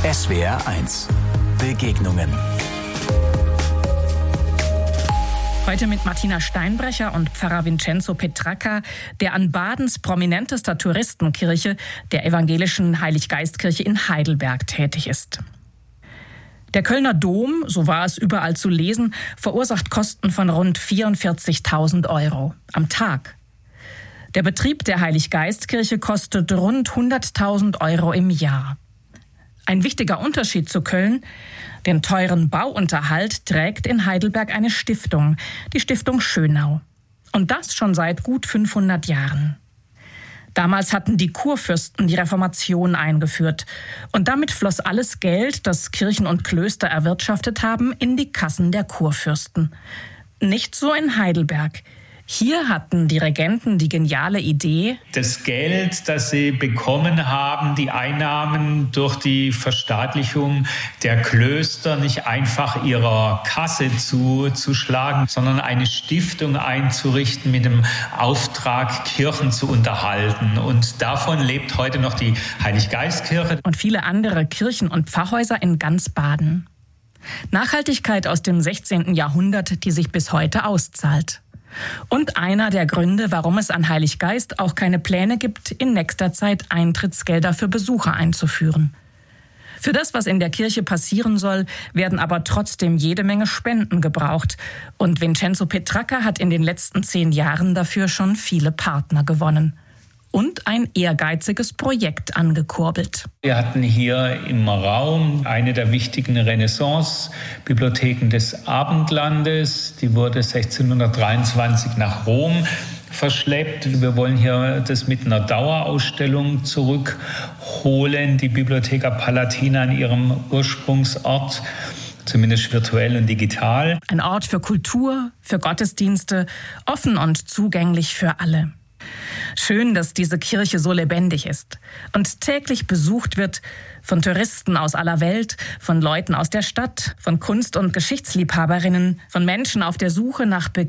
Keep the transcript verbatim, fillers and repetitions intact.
S W R eins. Begegnungen. Heute mit Martina Steinbrecher und Pfarrer Vincenzo Petracca, der an Badens prominentester Touristenkirche, der evangelischen Heiliggeistkirche in Heidelberg, tätig ist. Der Kölner Dom, so war es überall zu lesen, verursacht Kosten von rund vierundvierzigtausend Euro am Tag. Der Betrieb der Heiliggeistkirche kostet rund hunderttausend Euro im Jahr. Ein wichtiger Unterschied zu Köln: den teuren Bauunterhalt trägt in Heidelberg eine Stiftung, die Stiftung Schönau. Und das schon seit gut fünfhundert Jahren. Damals hatten die Kurfürsten die Reformation eingeführt. Und damit floss alles Geld, das Kirchen und Klöster erwirtschaftet haben, in die Kassen der Kurfürsten. Nicht so in Heidelberg. Hier hatten die Regenten die geniale Idee, das Geld, das sie bekommen haben, die Einnahmen durch die Verstaatlichung der Klöster, nicht einfach ihrer Kasse zuzuschlagen, sondern eine Stiftung einzurichten mit dem Auftrag, Kirchen zu unterhalten. Und davon lebt heute noch die Heiliggeistkirche. Und viele andere Kirchen und Pfarrhäuser in ganz Baden. Nachhaltigkeit aus dem sechzehnten Jahrhundert, die sich bis heute auszahlt. Und einer der Gründe, warum es an Heiliggeist auch keine Pläne gibt, in nächster Zeit Eintrittsgelder für Besucher einzuführen. Für das, was in der Kirche passieren soll, werden aber trotzdem jede Menge Spenden gebraucht. Und Vincenzo Petracca hat in den letzten zehn Jahren dafür schon viele Partner gewonnen. Und ein ehrgeiziges Projekt angekurbelt. Wir hatten hier im Raum eine der wichtigen Renaissance-Bibliotheken des Abendlandes. Die wurde sechzehnhundertdreiundzwanzig nach Rom verschleppt. Wir wollen hier das mit einer Dauerausstellung zurückholen, die Bibliotheca Palatina an ihrem Ursprungsort, zumindest virtuell und digital. Ein Ort für Kultur, für Gottesdienste, offen und zugänglich für alle. Schön, dass diese Kirche so lebendig ist und täglich besucht wird von Touristen aus aller Welt, von Leuten aus der Stadt, von Kunst- und Geschichtsliebhaberinnen, von Menschen auf der Suche nach Begegnungen